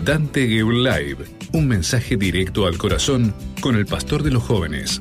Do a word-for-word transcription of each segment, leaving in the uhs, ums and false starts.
Dante Gebel Live, un mensaje directo al corazón con el pastor de los jóvenes.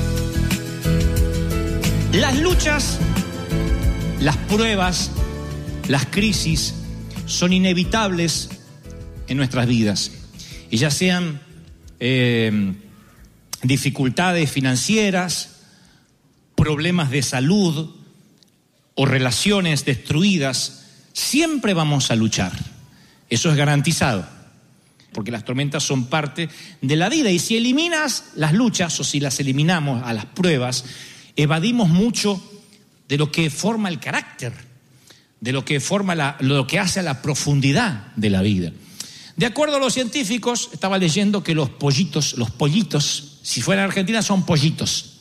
Las luchas, las pruebas, las crisis son inevitables en nuestras vidas. Y ya sean eh, dificultades financieras, problemas de salud o relaciones destruidas, siempre vamos a luchar. Eso es garantizado, porque las tormentas son parte de la vida. Y si eliminas las luchas, o si las eliminamos a las pruebas, evadimos mucho de lo que forma el carácter, de lo que forma la, lo que hace a la profundidad de la vida. De acuerdo a los científicos, estaba leyendo que los pollitos, los pollitos, si fuera en Argentina, son pollitos.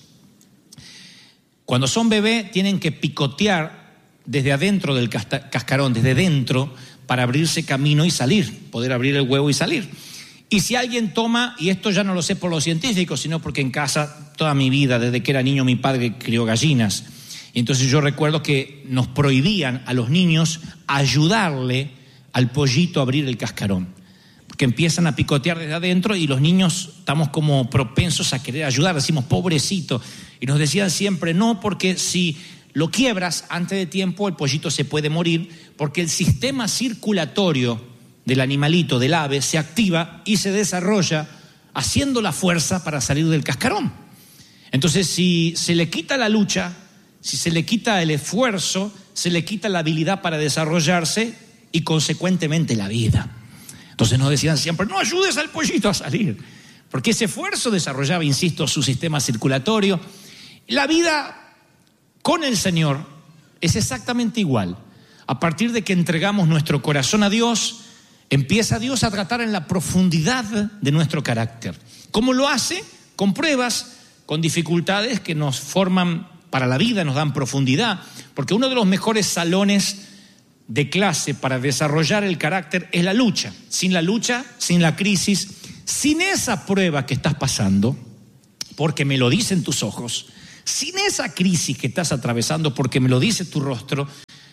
Cuando son bebé tienen que picotear desde adentro del cascarón, desde dentro, para abrirse camino y salir, poder abrir el huevo y salir. Y si alguien toma, y esto ya no lo sé por los científicos, sino porque en casa toda mi vida, desde que era niño, mi padre crió gallinas. Y entonces yo recuerdo que nos prohibían a los niños ayudarle al pollito a abrir el cascarón, porque empiezan a picotear desde adentro y los niños estamos como propensos a querer ayudar, decimos pobrecito, y nos decían siempre no, porque si lo quiebras antes de tiempo el pollito se puede morir, porque el sistema circulatorio del animalito, del ave, se activa y se desarrolla haciendo la fuerza para salir del cascarón. Entonces, si se le quita la lucha, si se le quita el esfuerzo, se le quita la habilidad para desarrollarse y consecuentemente la vida. Entonces nos decían siempre, no ayudes al pollito a salir, porque ese esfuerzo desarrollaba, insisto, su sistema circulatorio. La vida con el Señor es exactamente igual. A partir de que entregamos nuestro corazón a Dios, empieza Dios a tratar en la profundidad de nuestro carácter. ¿Cómo lo hace? Con pruebas, con dificultades que nos forman para la vida, nos dan profundidad, porque uno de los mejores salones de clase para desarrollar el carácter es la lucha. Sin la lucha, sin la crisis, sin esa prueba que estás pasando, porque me lo dicen tus ojos, sin esa crisis que estás atravesando, porque me lo dice tu rostro,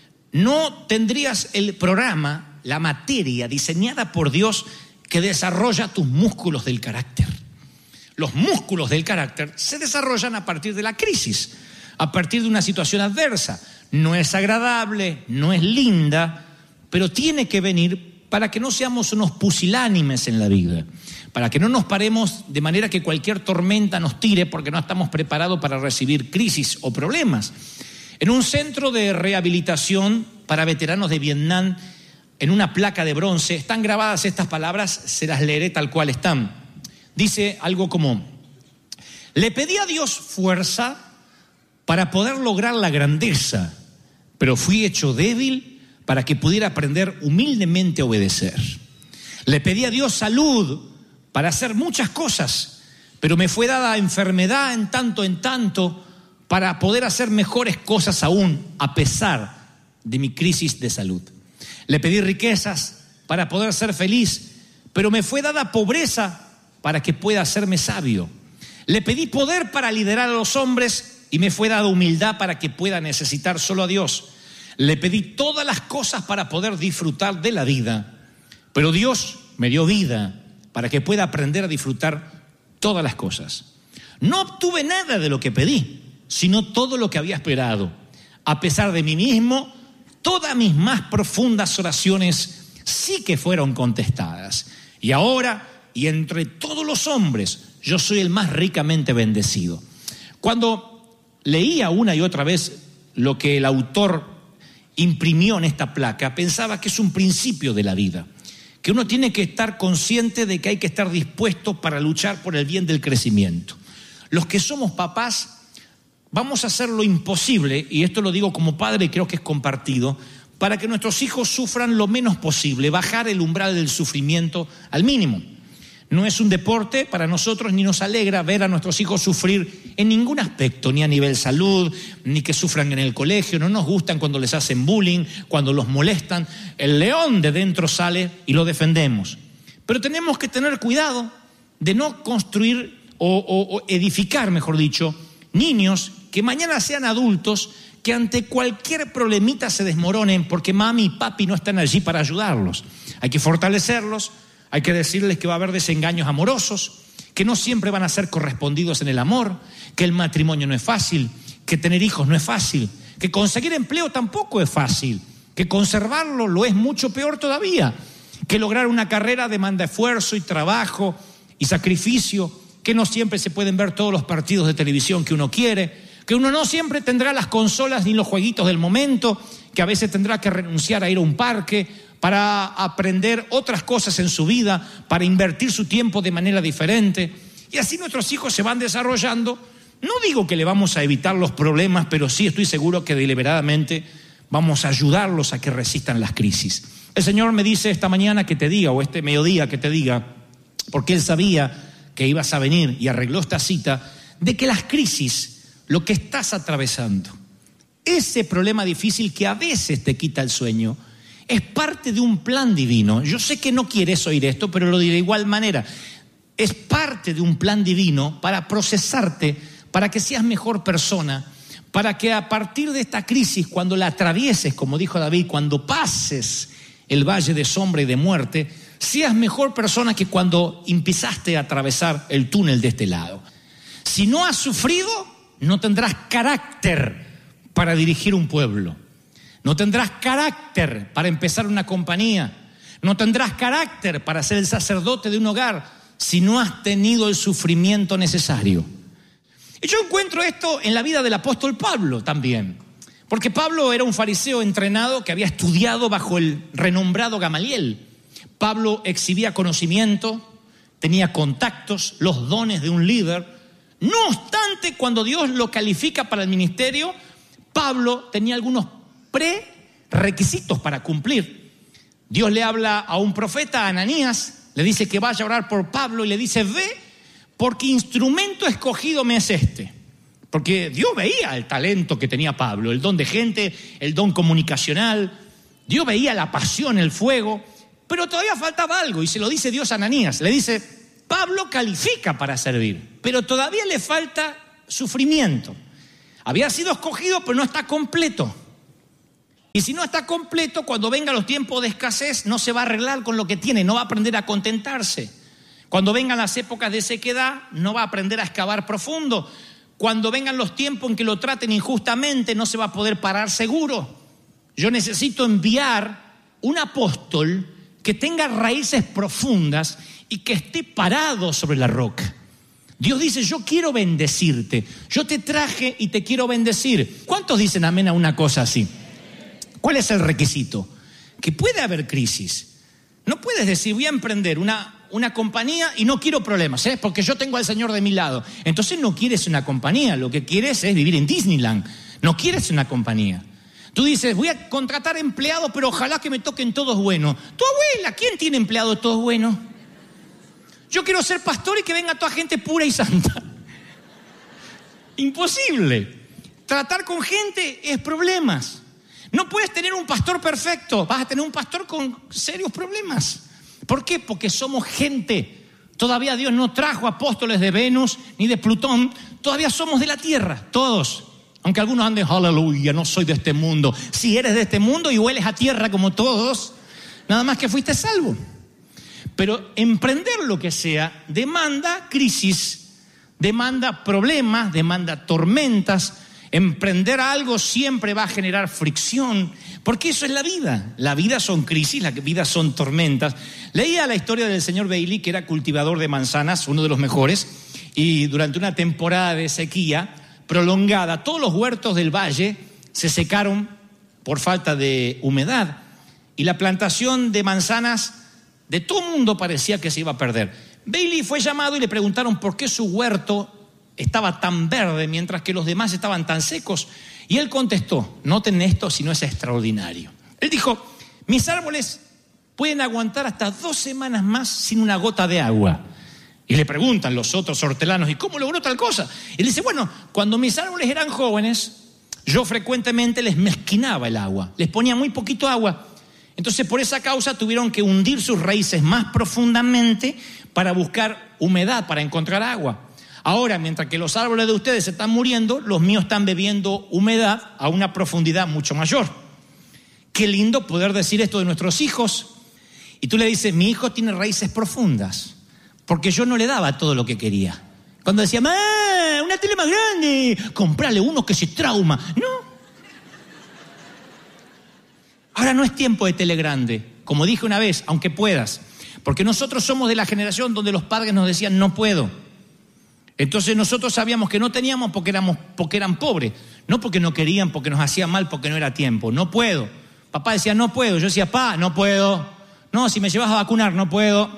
no tendrías el programa, la materia diseñada por Dios que desarrolla tus músculos del carácter. Los músculos del carácter se desarrollan a partir de la crisis, a partir de una situación adversa. No es agradable, no es linda, pero tiene que venir para que no seamos unos pusilánimes en la vida, para que no nos paremos de manera que cualquier tormenta nos tire porque no estamos preparados para recibir crisis o problemas. En un centro de rehabilitación para veteranos de Vietnam, en una placa de bronce, están grabadas estas palabras, se las leeré tal cual están. Dice algo como, le pedí a Dios fuerza para poder lograr la grandeza, pero fui hecho débil para que pudiera aprender humildemente a obedecer. Le pedí a Dios salud para hacer muchas cosas, pero me fue dada enfermedad en tanto en tanto para poder hacer mejores cosas aún, a pesar de mi crisis de salud. Le pedí riquezas para poder ser feliz, pero me fue dada pobreza para que pueda hacerme sabio. Le pedí poder para liderar a los hombres y me fue dada humildad para que pueda necesitar solo a Dios. Le pedí todas las cosas para poder disfrutar de la vida, pero Dios me dio vida para que pueda aprender a disfrutar todas las cosas. No obtuve nada de lo que pedí, sino todo lo que había esperado. A pesar de mí mismo, todas mis más profundas oraciones sí que fueron contestadas. Y ahora, y entre todos los hombres, yo soy el más ricamente bendecido. Cuando leía una y otra vez lo que el autor imprimió en esta placa, pensaba que es un principio de la vida, que uno tiene que estar consciente de que hay que estar dispuesto para luchar por el bien del crecimiento. Los que somos papás vamos a hacer lo imposible, y esto lo digo como padre y creo que es compartido, para que nuestros hijos sufran lo menos posible, bajar el umbral del sufrimiento al mínimo. No es un deporte para nosotros, ni nos alegra ver a nuestros hijos sufrir en ningún aspecto, ni a nivel salud, ni que sufran en el colegio. No nos gustan cuando les hacen bullying, cuando los molestan. El león de dentro sale y lo defendemos. Pero tenemos que tener cuidado de no construir o, o, o edificar, mejor dicho, niños que mañana sean adultos que ante cualquier problemita se desmoronen porque mami y papi no están allí para ayudarlos. Hay que fortalecerlos, Hay que decirles que va a haber desengaños amorosos, que no siempre van a ser correspondidos en el amor, que el matrimonio no es fácil, que tener hijos no es fácil, que conseguir empleo tampoco es fácil, que conservarlo lo es mucho peor todavía, que lograr una carrera demanda esfuerzo y trabajo y sacrificio, que no siempre se pueden ver todos los partidos de televisión que uno quiere, que uno no siempre tendrá las consolas ni los jueguitos del momento, que a veces tendrá que renunciar a ir a un parque para aprender otras cosas en su vida, para invertir su tiempo de manera diferente. Y así nuestros hijos se van desarrollando. No digo que le vamos a evitar los problemas, pero sí estoy seguro que deliberadamente vamos a ayudarlos a que resistan las crisis. El Señor me dice esta mañana que te diga, o este mediodía que te diga, porque Él sabía que ibas a venir y arregló esta cita, de que las crisis, lo que estás atravesando, ese problema difícil que a veces te quita el sueño, es parte de un plan divino. Yo sé que no quieres oír esto, pero lo diré de igual manera. Es parte de un plan divino para procesarte, para que seas mejor persona, para que a partir de esta crisis, cuando la atravieses, como dijo David, cuando pases el valle de sombra y de muerte, seas mejor persona que cuando empezaste a atravesar el túnel de este lado. Si no has sufrido, no tendrás carácter para dirigir un pueblo. No tendrás carácter para empezar una compañía. No tendrás carácter para ser el sacerdote de un hogar si no has tenido el sufrimiento necesario. Y yo encuentro esto en la vida del apóstol Pablo también. Porque Pablo era un fariseo entrenado que había estudiado bajo el renombrado Gamaliel. Pablo exhibía conocimiento, tenía contactos, los dones de un líder. No obstante, cuando Dios lo califica para el ministerio, Pablo tenía algunos pre-requisitos para cumplir. Dios le habla a un profeta, a Ananías, le dice que vaya a orar por Pablo y le dice, ve, porque instrumento escogido me es este. Porque Dios veía el talento que tenía Pablo, el don de gente, el don comunicacional. Dios veía la pasión, el fuego, pero todavía faltaba algo y se lo dice Dios a Ananías. Le dice, Pablo califica para servir, pero todavía le falta sufrimiento. Había sido escogido, pero no está completo. Y si no está completo, cuando vengan los tiempos de escasez, no se va a arreglar con lo que tiene, no va a aprender a contentarse. Cuando vengan las épocas de sequedad, no va a aprender a excavar profundo. Cuando vengan los tiempos en que lo traten injustamente, no se va a poder parar seguro. Yo necesito enviar un apóstol que tenga raíces profundas y que esté parado sobre la roca. Dios dice, yo quiero bendecirte, yo te traje y te quiero bendecir. ¿Cuántos dicen amén a una cosa así? ¿Cuál es el requisito? Que puede haber crisis. No puedes decir, voy a emprender una, una compañía y no quiero problemas, ¿eh? Porque yo tengo al Señor de mi lado. Entonces no quieres una compañía, lo que quieres es vivir en Disneyland. No quieres una compañía. Tú dices, voy a contratar empleados, pero ojalá que me toquen todos buenos. Tu abuela, ¿quién tiene empleados todos buenos? Yo quiero ser pastor y que venga toda gente pura y santa. Imposible. Tratar con gente es problemas. No puedes tener un pastor perfecto, vas a tener un pastor con serios problemas. ¿Por qué? Porque somos gente. Todavía Dios no trajo apóstoles de Venus ni de Plutón, todavía somos de la tierra, todos. Aunque algunos anden, aleluya, no soy de este mundo. Si eres de este mundo y hueles a tierra como todos, nada más que fuiste salvo. Pero emprender lo que sea demanda crisis, demanda problemas, demanda tormentas. Emprender algo siempre va a generar fricción, porque eso es la vida. La vida son crisis, la vida son tormentas. Leía la historia del señor Bailey, que era cultivador de manzanas, uno de los mejores, y durante una temporada de sequía prolongada, todos los huertos del valle se secaron por falta de humedad, y la plantación de manzanas de todo el mundo parecía que se iba a perder. Bailey fue llamado y le preguntaron por qué su huerto estaba tan verde mientras que los demás estaban tan secos. Y él contestó, noten esto si no es extraordinario. Él dijo, mis árboles pueden aguantar hasta dos semanas más sin una gota de agua. Y le preguntan los otros hortelanos, ¿y cómo logró tal cosa? Y él dice, bueno, cuando mis árboles eran jóvenes, yo frecuentemente les mezquinaba el agua, les ponía muy poquito agua. Entonces por esa causa tuvieron que hundir sus raíces más profundamente para buscar humedad, para encontrar agua. Ahora, mientras que los árboles de ustedes se están muriendo, los míos están bebiendo humedad a una profundidad mucho mayor. Qué lindo poder decir esto de nuestros hijos. Y tú le dices, mi hijo tiene raíces profundas, porque yo no le daba todo lo que quería. Cuando decía, ¡mamá, una tele más grande! Comprale uno que se trauma. No. Ahora no es tiempo de tele grande, como dije una vez, aunque puedas. Porque nosotros somos de la generación donde los padres nos decían, no puedo. Entonces nosotros sabíamos que no teníamos porque, éramos, porque eran pobres. No porque no querían, porque nos hacían mal, porque no era tiempo. No puedo. Papá decía, no puedo. Yo decía, pa, no puedo. No, si me llevas a vacunar, no puedo.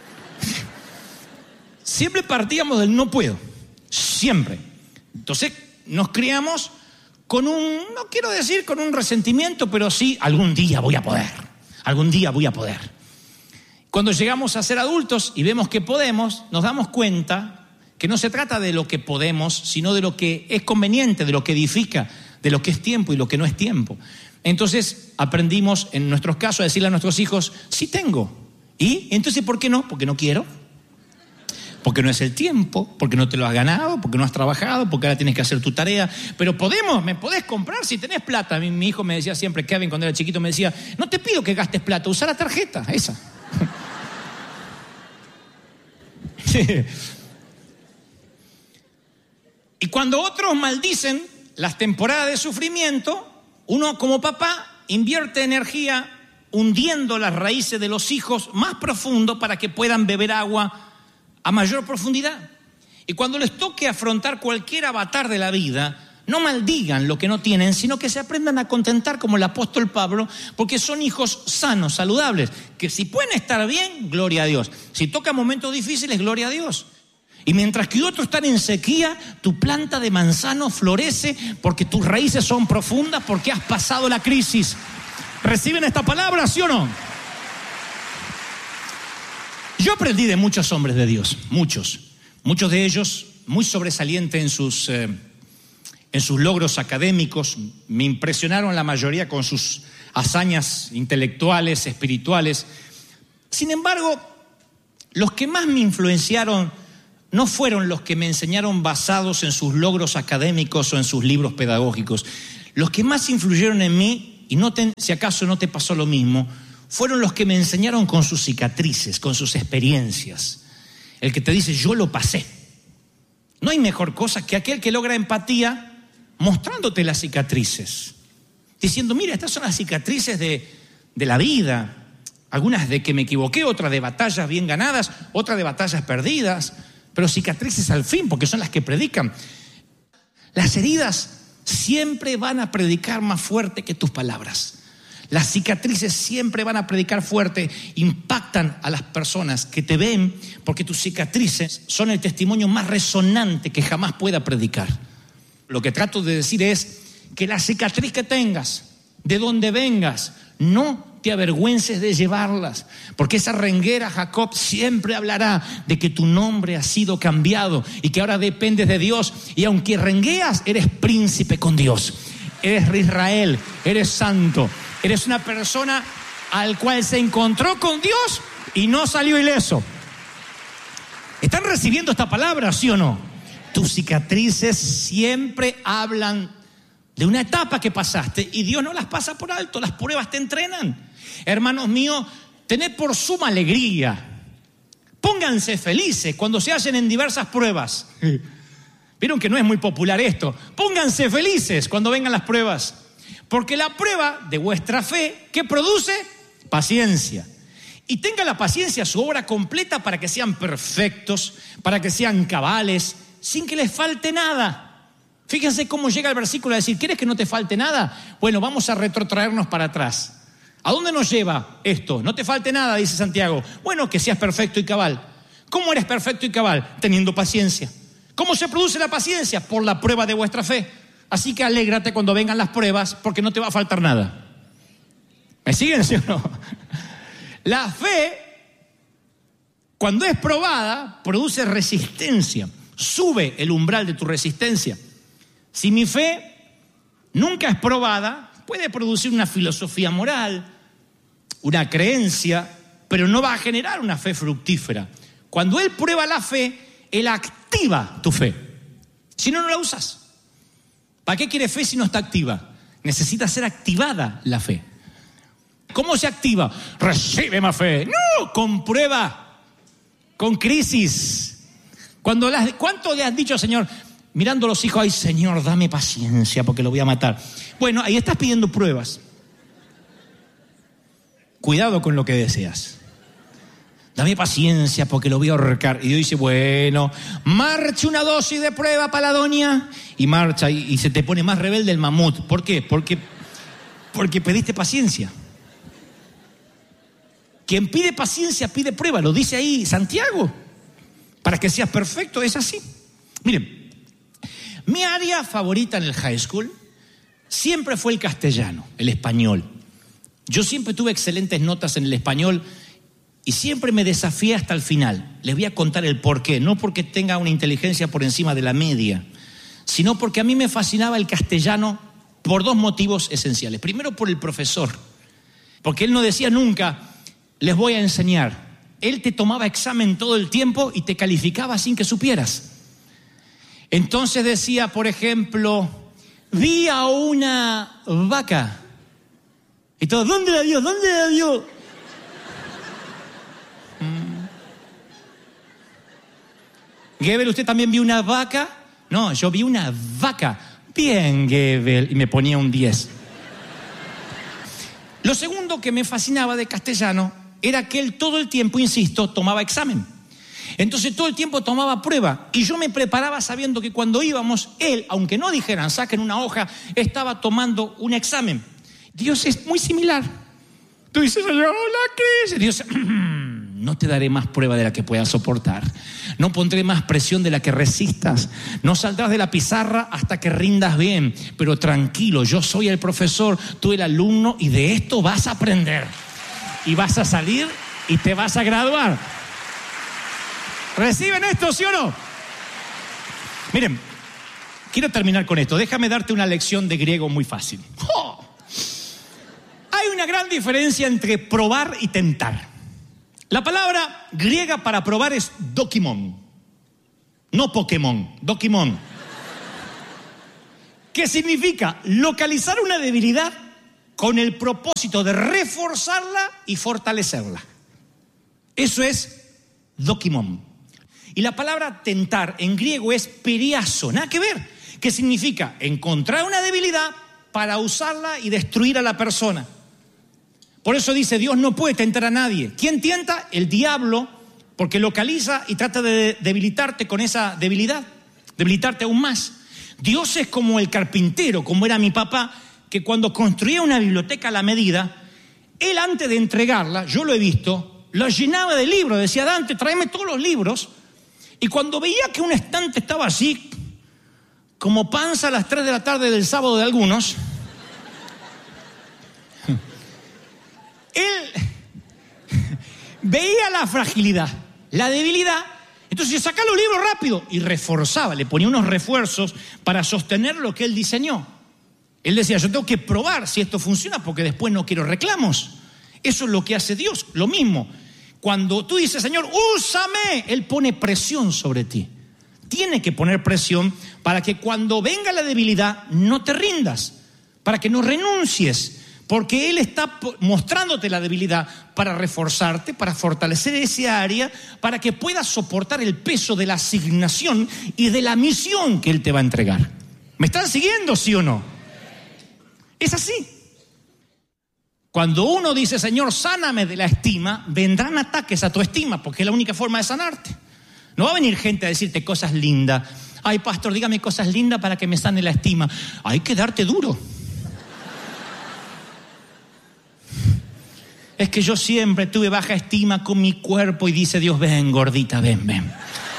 Siempre partíamos del no puedo. Siempre. Entonces nos criamos con un, no quiero decir con un resentimiento, pero sí, algún día voy a poder. Algún día voy a poder. Cuando llegamos a ser adultos y vemos que podemos, nos damos cuenta que no se trata de lo que podemos, sino de lo que es conveniente, de lo que edifica, de lo que es tiempo y lo que no es tiempo. Entonces aprendimos, en nuestros casos, a decirle a nuestros hijos, sí tengo. ¿Y? Entonces, ¿por qué no? Porque no quiero. Porque no es el tiempo, porque no te lo has ganado, porque no has trabajado, porque ahora tienes que hacer tu tarea. Pero podemos, me podés comprar si tenés plata. Mi, mi hijo me decía siempre, Kevin, cuando era chiquito, me decía, no te pido que gastes plata, usa la tarjeta, esa. Y cuando otros maldicen las temporadas de sufrimiento, uno como papá invierte energía hundiendo las raíces de los hijos más profundo para que puedan beber agua a mayor profundidad. Y cuando les toque afrontar cualquier avatar de la vida, no maldigan lo que no tienen, sino que se aprendan a contentar como el apóstol Pablo, porque son hijos sanos, saludables, que si pueden estar bien, gloria a Dios. Si toca momentos difíciles, gloria a Dios. Y mientras que otros están en sequía, tu planta de manzano florece porque tus raíces son profundas, porque has pasado la crisis. ¿Reciben esta palabra, sí o no? Yo aprendí de muchos hombres de Dios, muchos. Muchos de ellos muy sobresalientes en sus, eh, en sus logros académicos. Me impresionaron la mayoría con sus hazañas intelectuales, espirituales. Sin embargo, los que más me influenciaron no fueron los que me enseñaron basados en sus logros académicos o en sus libros pedagógicos. Los que más influyeron en mí, y no te, si acaso no te pasó lo mismo, fueron los que me enseñaron con sus cicatrices, con sus experiencias. El que te dice, yo lo pasé. No hay mejor cosa que aquel que logra empatía mostrándote las cicatrices. Diciendo, mira, estas son las cicatrices de, de la vida. Algunas de que me equivoqué, otras de batallas bien ganadas, otras de batallas perdidas. Pero cicatrices al fin, porque son las que predican. Las heridas siempre van a predicar más fuerte que tus palabras. Las cicatrices siempre van a predicar fuerte, impactan a las personas que te ven, porque tus cicatrices son el testimonio más resonante que jamás pueda predicar. Lo que trato de decir es que la cicatriz que tengas, de donde vengas, no te avergüences de llevarlas, porque esa renguera, Jacob, siempre hablará de que tu nombre ha sido cambiado y que ahora dependes de Dios, y aunque rengueas, eres príncipe con Dios, eres Israel, eres santo, eres una persona al cual se encontró con Dios y no salió ileso. ¿Están recibiendo esta palabra, sí o no? Tus cicatrices siempre hablan de una etapa que pasaste, y Dios no las pasa por alto, las pruebas te entrenan. Hermanos míos, tened por suma alegría, pónganse felices cuando se hallen en diversas pruebas. Vieron que no es muy popular esto. Pónganse felices cuando vengan las pruebas, porque la prueba de vuestra fe, ¿qué produce? Paciencia. Y tenga la paciencia su obra completa para que sean perfectos, para que sean cabales, sin que les falte nada. Fíjense cómo llega el versículo a decir, ¿quieres que no te falte nada? Bueno, vamos a retrotraernos para atrás. ¿A dónde nos lleva esto? No te falte nada, dice Santiago. Bueno, que seas perfecto y cabal. ¿Cómo eres perfecto y cabal? Teniendo paciencia. ¿Cómo se produce la paciencia? Por la prueba de vuestra fe. Así que alégrate cuando vengan las pruebas, porque no te va a faltar nada. ¿Me siguen, sí o no? La fe, cuando es probada, produce resistencia. Sube el umbral de tu resistencia. Si mi fe nunca es probada, puede producir una filosofía moral, una creencia, pero no va a generar una fe fructífera. Cuando Él prueba la fe, Él activa tu fe. Si no, no la usas. ¿Para qué quiere fe si no está activa? Necesita ser activada la fe. ¿Cómo se activa? Recibe más fe. No, con prueba, con crisis. Cuando las, ¿Cuánto le has dicho, Señor? Mirando a los hijos, ay, Señor, dame paciencia porque lo voy a matar. Bueno, ahí estás pidiendo pruebas. Cuidado con lo que deseas. Dame paciencia porque lo voy a ahorcar. Y Dios dice, bueno, marcha una dosis de prueba para la doña. Y marcha y, y se te pone más rebelde el mamut. ¿Por qué? Porque, porque pediste paciencia. Quien pide paciencia pide prueba. Lo dice ahí Santiago. Para que seas perfecto, es así. Miren, mi área favorita en el high school siempre fue el castellano, el español. Yo siempre tuve excelentes notas en el español y siempre me desafié hasta el final. Les voy a contar el por qué. No porque tenga una inteligencia por encima de la media, sino porque a mí me fascinaba el castellano por dos motivos esenciales. Primero, por el profesor. Porque él no decía nunca, les voy a enseñar. Él te tomaba examen todo el tiempo y te calificaba sin que supieras. Entonces decía, por ejemplo, vi a una vaca. Y todos, ¿dónde la vio? ¿Dónde la vio? Gebel, ¿usted también vio una vaca? No, yo vi una vaca. Bien, Gebel. Y me ponía un diez. Lo segundo que me fascinaba de castellano era que él todo el tiempo, insisto, tomaba examen. Entonces todo el tiempo tomaba prueba. Y yo me preparaba sabiendo que cuando íbamos, él, aunque no dijeran, saquen una hoja, estaba tomando un examen. Dios es muy similar. Tú dices, Señor, la crisis. Dios, no te daré más prueba de la que puedas soportar. No pondré más presión de la que resistas. No saldrás de la pizarra hasta que rindas bien. Pero tranquilo, yo soy el profesor, tú el alumno, y de esto vas a aprender. Y vas a salir y te vas a graduar. ¿Reciben esto, sí o no? Miren, quiero terminar con esto. Déjame darte una lección de griego muy fácil. ¡Oh! Hay una gran diferencia entre probar y tentar. La palabra griega para probar es dokimon. No Pokémon, dokimon. ¿Qué significa? Localizar una debilidad con el propósito de reforzarla y fortalecerla. Eso es dokimon. Y la palabra tentar en griego es periazo, nada que ver. ¿Qué significa? Encontrar una debilidad para usarla y destruir a la persona. Por eso dice, Dios no puede tentar a nadie. ¿Quién tienta? El diablo, porque localiza y trata de debilitarte con esa debilidad, debilitarte aún más. Dios es como el carpintero, como era mi papá, que cuando construía una biblioteca a la medida, él antes de entregarla, yo lo he visto, lo llenaba de libros, decía, Dante, tráeme todos los libros. Y cuando veía que un estante estaba así, como panza a las tres de la tarde del sábado de algunos, él veía la fragilidad, la debilidad, entonces sacaba los libros rápido y reforzaba, le ponía unos refuerzos para sostener lo que él diseñó. Él decía, yo tengo que probar si esto funciona porque después no quiero reclamos. Eso es lo que hace Dios, lo mismo. Cuando tú dices, Señor, úsame, Él pone presión sobre ti. Tiene que poner presión para que cuando venga la debilidad no te rindas, para que no renuncies. Porque Él está mostrándote la debilidad para reforzarte, para fortalecer ese área, para que puedas soportar el peso de la asignación y de la misión que Él te va a entregar. ¿Me están siguiendo, sí o no? Es así. Cuando uno dice, Señor, sáname de la estima, vendrán ataques a tu estima, porque es la única forma de sanarte. No va a venir gente a decirte cosas lindas. Ay, pastor, dígame cosas lindas para que me sane la estima. Hay que darte duro. Es que yo siempre tuve baja estima con mi cuerpo y dice Dios, ven, gordita, ven, ven.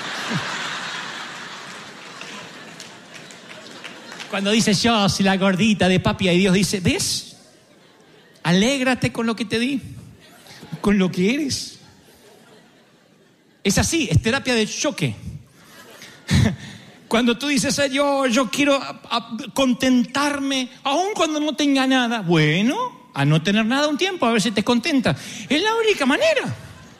Cuando dice yo soy la gordita de papi, y Dios dice, ¿ves? Alégrate con lo que te di, con lo que eres. Es así, es terapia de choque. Cuando tú dices, yo, yo quiero a, a, contentarme, aun cuando no tenga nada. Bueno, a no tener nada un tiempo, a ver si te contenta. Es la única manera.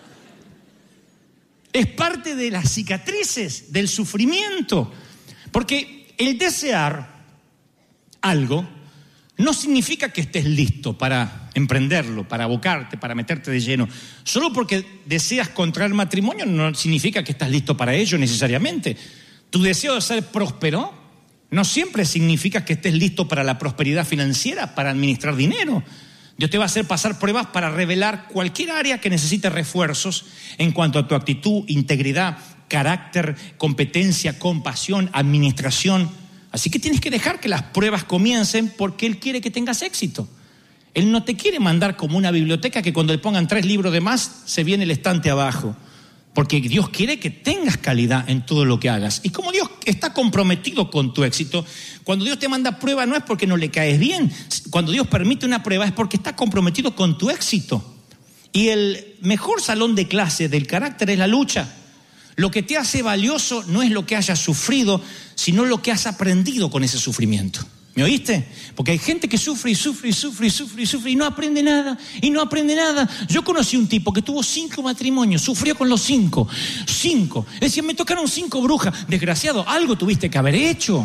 Es parte de las cicatrices, del sufrimiento. Porque el desear algo no significa que estés listo para emprenderlo, para abocarte, para meterte de lleno. Solo porque deseas contraer matrimonio no significa que estás listo para ello necesariamente. Tu deseo de ser próspero no siempre significa que estés listo para la prosperidad financiera, para administrar dinero. Dios te va a hacer pasar pruebas para revelar cualquier área que necesite refuerzos en cuanto a tu actitud, integridad, carácter, competencia, compasión, administración. Así que tienes que dejar que las pruebas comiencen porque Él quiere que tengas éxito. Él no te quiere mandar como una biblioteca que cuando le pongan tres libros de más se viene el estante abajo. Porque Dios quiere que tengas calidad en todo lo que hagas. Y como Dios está comprometido con tu éxito, cuando Dios te manda prueba no es porque no le caes bien. Cuando Dios permite una prueba es porque está comprometido con tu éxito. Y el mejor salón de clase del carácter es la lucha. Lo que te hace valioso no es lo que hayas sufrido, sino lo que has aprendido con ese sufrimiento. ¿Me oíste? Porque hay gente que sufre y sufre y sufre y sufre y sufre y no aprende nada, y no aprende nada. Yo conocí un tipo que tuvo cinco matrimonios, sufrió con los cinco, cinco. Decía, me tocaron cinco brujas. Desgraciado, algo tuviste que haber hecho.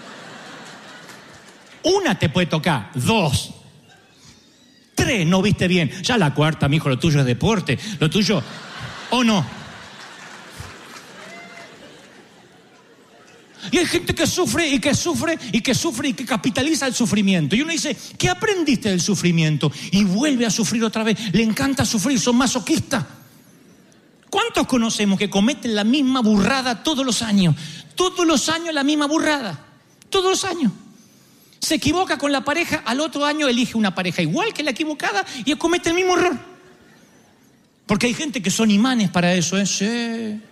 Una te puede tocar, dos, tres, no viste bien. Ya la cuarta, mijo, lo tuyo es deporte, lo tuyo, ¿o no? Y hay gente que sufre y que sufre y que sufre y que capitaliza el sufrimiento. Y uno dice, ¿qué aprendiste del sufrimiento? Y vuelve a sufrir otra vez. Le encanta sufrir, son masoquistas. ¿Cuántos conocemos que cometen la misma burrada todos los años? Todos los años la misma burrada. Todos los años. Se equivoca con la pareja, al otro año elige una pareja igual que la equivocada y comete el mismo error. Porque hay gente que son imanes para eso, ¿eh? Sí.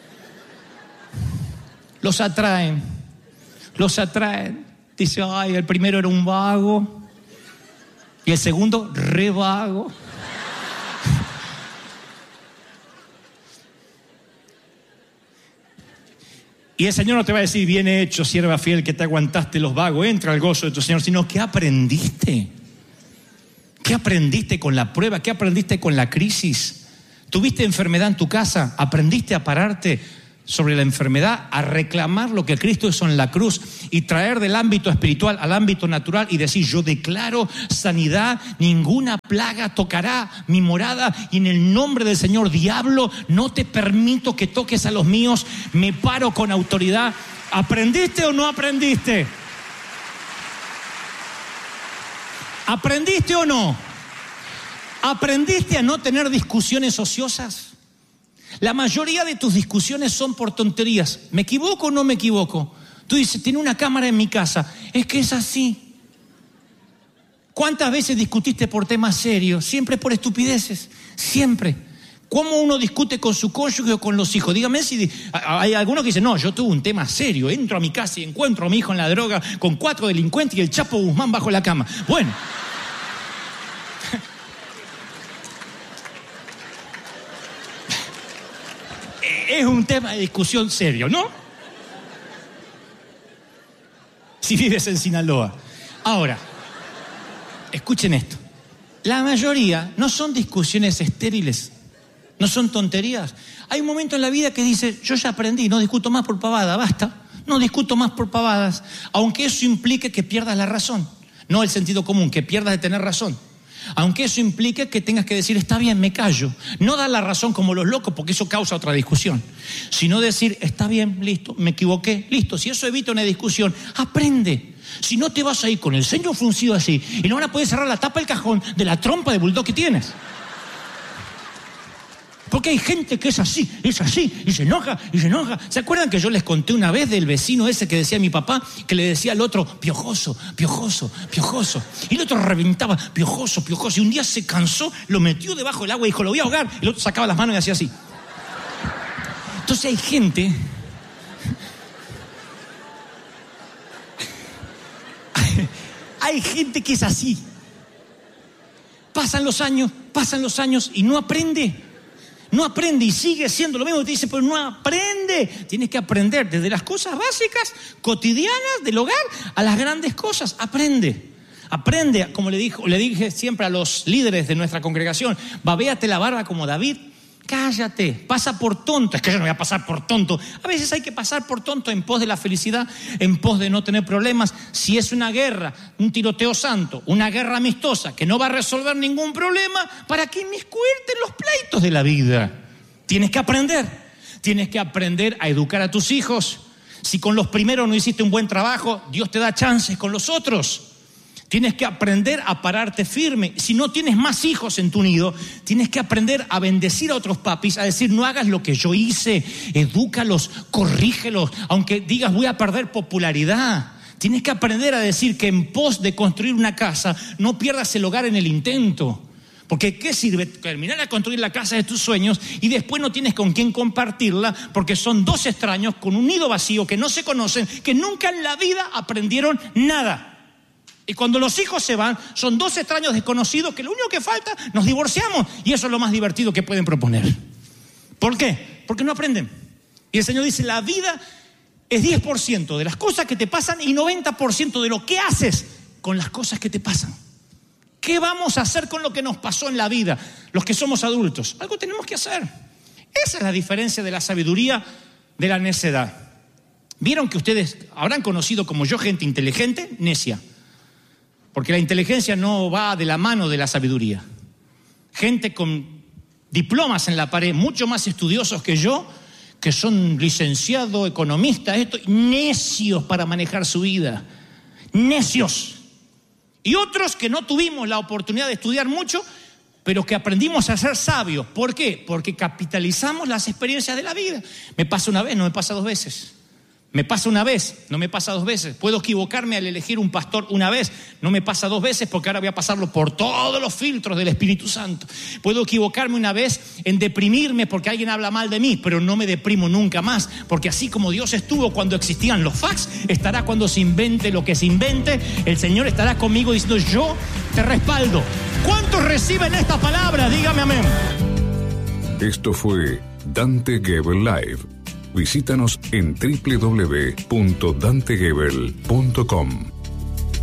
Los atraen, los atraen. Dice, ay, el primero era un vago y el segundo re vago. Y el Señor no te va a decir, bien hecho, sierva fiel, que te aguantaste los vagos, entra al gozo de tu Señor, sino ¿qué aprendiste? ¿Qué aprendiste con la prueba? ¿Qué aprendiste con la crisis? ¿Tuviste enfermedad en tu casa? ¿Aprendiste a pararte sobre la enfermedad, a reclamar lo que Cristo hizo en la cruz y traer del ámbito espiritual al ámbito natural y decir, yo declaro sanidad, ninguna plaga tocará mi morada y en el nombre del Señor, diablo, no te permito que toques a los míos, me paro con autoridad? ¿Aprendiste o no aprendiste? ¿Aprendiste o no? ¿Aprendiste a no tener discusiones ociosas? La mayoría de tus discusiones son por tonterías. ¿Me equivoco o no me equivoco? Tú dices, tiene una cámara en mi casa. Es que es así. ¿Cuántas veces discutiste por temas serios? Siempre por estupideces. Siempre. ¿Cómo uno discute con su cónyuge o con los hijos? Dígame si hay algunos que dicen, no, yo tuve un tema serio. Entro a mi casa y encuentro a mi hijo en la droga con cuatro delincuentes y el Chapo Guzmán bajo la cama. Bueno. Es un tema de discusión serio, ¿no? Si vives en Sinaloa. Ahora, escuchen esto. La mayoría no son discusiones estériles, no son tonterías. Hay un momento en la vida que dice, yo ya aprendí, no discuto más por pavada, basta. No discuto más por pavadas, aunque eso implique que pierdas la razón. No el sentido común, que pierdas de tener razón. Aunque eso implique que tengas que decir, está bien, me callo. No dar la razón como los locos, porque eso causa otra discusión. Sino decir, está bien, listo, me equivoqué, listo. Si eso evita una discusión, aprende. Si no te vas a ir con el ceño fruncido así y no van a poder cerrar la tapa del cajón de la trompa de bulldog que tienes. Porque hay gente que es así, es así, y se enoja, y se enoja. ¿Se acuerdan que yo les conté una vez del vecino ese que decía a mi papá, que le decía al otro, piojoso, piojoso, piojoso? Y el otro reventaba, piojoso, piojoso. Y un día se cansó, lo metió debajo del agua y dijo, lo voy a ahogar. Y el otro sacaba las manos y hacía así. Entonces hay gente... hay gente que es así. Pasan los años, pasan los años y no aprende. No aprende y sigue siendo lo mismo. Te dice, pero no aprende. Tienes que aprender desde las cosas básicas, cotidianas, del hogar, a las grandes cosas. Aprende. Aprende, como le, dijo, le dije siempre a los líderes de nuestra congregación, babéate la barba como David. Cállate, pasa por tonto. Es que yo no voy a pasar por tonto. A veces hay que pasar por tonto en pos de la felicidad, en pos de no tener problemas. Si es una guerra, un tiroteo santo, una guerra amistosa que no va a resolver ningún problema, ¿para qué inmiscuirte en los pleitos de la vida? Tienes que aprender. Tienes que aprender a educar a tus hijos. Si con los primeros no hiciste un buen trabajo, Dios te da chances con los otros. Tienes que aprender a pararte firme. Si no tienes más hijos en tu nido, tienes que aprender a bendecir a otros papis, a decir, no hagas lo que yo hice, edúcalos, corrígelos, aunque digas voy a perder popularidad. Tienes que aprender a decir que en pos de construir una casa, no pierdas el hogar en el intento. Porque ¿qué sirve terminar a construir la casa de tus sueños y después no tienes con quién compartirla? Porque son dos extraños con un nido vacío que no se conocen, que nunca en la vida aprendieron nada. Y cuando los hijos se van, son dos extraños desconocidos que lo único que falta, nos divorciamos. Y eso es lo más divertido que pueden proponer. ¿Por qué? Porque no aprenden. Y el Señor dice, la vida es diez por ciento de las cosas que te pasan y noventa por ciento de lo que haces con las cosas que te pasan. ¿Qué vamos a hacer con lo que nos pasó en la vida, los que somos adultos? Algo tenemos que hacer. Esa es la diferencia de la sabiduría de la necedad. ¿Vieron que ustedes habrán conocido como yo gente inteligente? Necia. Porque la inteligencia no va de la mano de la sabiduría. Gente con diplomas en la pared, mucho más estudiosos que yo, que son licenciados, economistas, esto, necios para manejar su vida. Necios. Y otros que no tuvimos la oportunidad de estudiar mucho, pero que aprendimos a ser sabios. ¿Por qué? Porque capitalizamos las experiencias de la vida. Me pasa una vez, no me pasa dos veces. Me pasa una vez, no me pasa dos veces. Puedo equivocarme al elegir un pastor una vez, no me pasa dos veces porque ahora voy a pasarlo por todos los filtros del Espíritu Santo. Puedo equivocarme una vez en deprimirme porque alguien habla mal de mí, pero no me deprimo nunca más, porque así como Dios estuvo cuando existían los fax, estará cuando se invente lo que se invente. El Señor estará conmigo diciendo, yo te respaldo. ¿Cuántos reciben esta palabra? Dígame amén. Esto fue Dante Gebel Live. Visítanos en doble u doble u doble u punto dante gebel punto com.